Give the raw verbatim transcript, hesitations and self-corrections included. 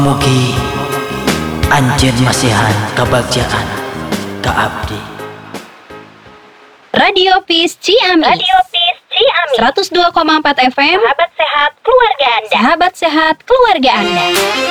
Pamugi anjeun masihan kabagjaan ka abdi. Radio Peace Ciamis. Radio Peace Ciamis. seratus dua koma empat F M. Sahabat sehat keluarga Anda. Sahabat sehat keluarga Anda.